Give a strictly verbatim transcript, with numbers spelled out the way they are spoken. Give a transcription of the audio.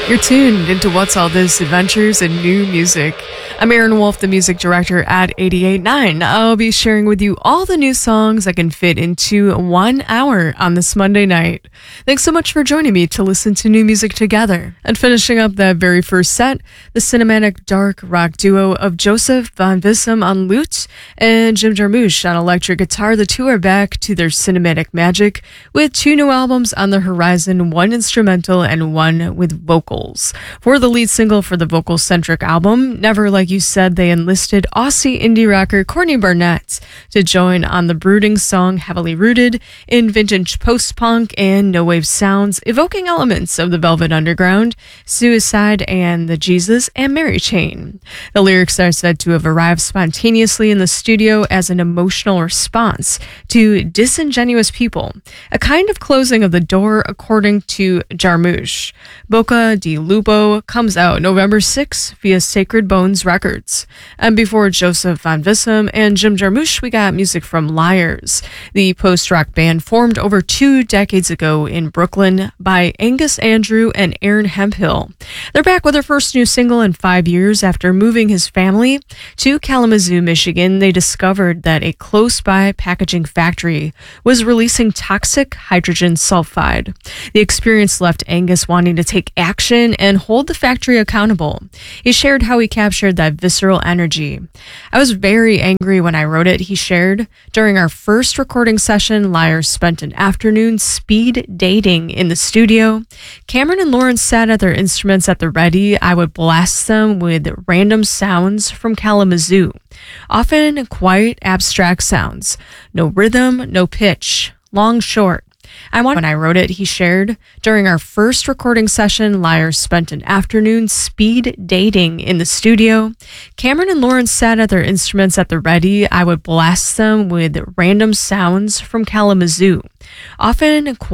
You're tuned into What's All This Adventures in New Music. I'm Aaron Wolf, the music director at eighty-eight point nine. I'll be sharing with you all the new songs that can fit into one hour on this Monday night. Thanks so much for joining me to listen to new music together. And finishing up that very first set, the cinematic dark rock duo of Joseph Van Vissem on lute and Jim Jarmusch on electric guitar. The two are back to their cinematic magic with two new albums on the horizon, one instrumental and one with vocals. For the lead single for the vocal-centric album, Never Like You Said, they enlisted Aussie indie rocker Courtney Barnett to join on the brooding song Heavily Rooted in vintage post-punk and no-wave sounds, evoking elements of the Velvet Underground, Suicide, and the Jesus and Mary chain. The lyrics are said to have arrived spontaneously in the studio as an emotional response to disingenuous people, a kind of closing of the door, according to Jarmusch. Boca di Lupo comes out November sixth via Sacred Bones Records. And before Joseph Van Vissem and Jim Jarmusch, we got music from Liars, the post-rock band formed over two decades ago in Brooklyn by Angus Andrew and Aaron Hemphill. They're back with their first new single in five years after moving his family to Kalamazoo, Michigan. They discovered that a close-by packaging factory was releasing toxic hydrogen sulfide. The experience left Angus wanting to take action and hold the factory accountable. He shared how he captured that visceral energy. I was very angry when I wrote it, he shared. During our first recording session, Liars spent an afternoon speed dating in the studio. Cameron and Lauren sat at their instruments at the ready. I would blast them with random sounds from Kalamazoo, often quite abstract sounds. No rhythm, no pitch, long, short. I want when I wrote it, he shared. During our first recording session, Liars spent an afternoon speed dating in the studio. Cameron and Lauren sat at their instruments at the ready. I would blast them with random sounds from Kalamazoo, often